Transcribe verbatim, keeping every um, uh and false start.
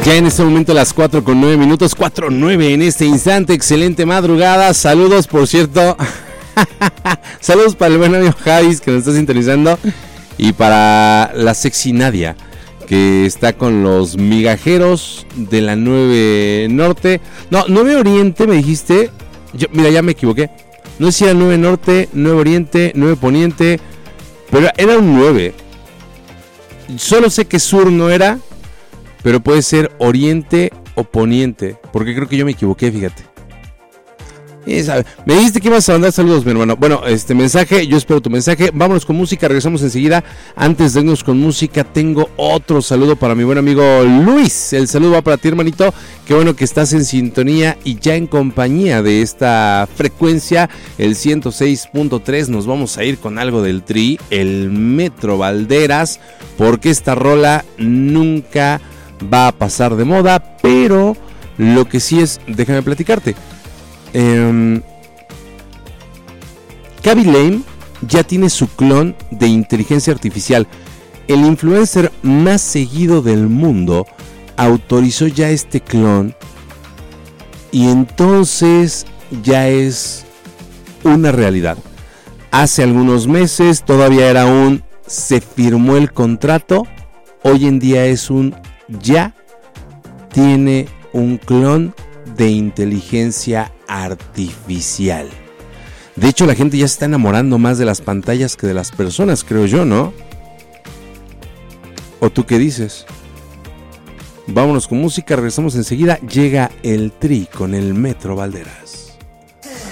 Ya en este momento las cuatro con nueve minutos, cuatro nueve en este instante, excelente madrugada, saludos por cierto, saludos para el buen amigo Javis que nos está sintonizando y para la sexy Nadia que está con los migajeros de la nueve Norte, no, nueve Oriente me dijiste, yo, mira ya me equivoqué, no sé si era nueve Norte, nueve Oriente, nueve Poniente, pero era un nueve, solo sé que Sur no era, pero puede ser Oriente o Poniente, porque creo que yo me equivoqué, fíjate. Me dijiste que ibas a mandar saludos, mi hermano. Bueno, este mensaje, yo espero tu mensaje. Vámonos con música, regresamos enseguida. Antes de irnos con música, tengo otro saludo para mi buen amigo Luis. El saludo va para ti, hermanito. Qué bueno que estás en sintonía y ya en compañía de esta frecuencia, el ciento seis punto tres. Nos vamos a ir con algo del Tri, el Metro Valderas, porque esta rola nunca va a pasar de moda, pero lo que sí es, déjame platicarte. Eh, Khaby Lame ya tiene su clon de inteligencia artificial. El influencer más seguido del mundo autorizó ya este clon y entonces ya es una realidad. Hace algunos meses todavía era un se firmó el contrato, hoy en día es un ya tiene un clon de inteligencia artificial. De hecho, la gente ya se está enamorando más de las pantallas que de las personas, creo yo, ¿no? ¿O tú qué dices? Vámonos con música, regresamos enseguida. Llega el Tri con el Metro Valderas.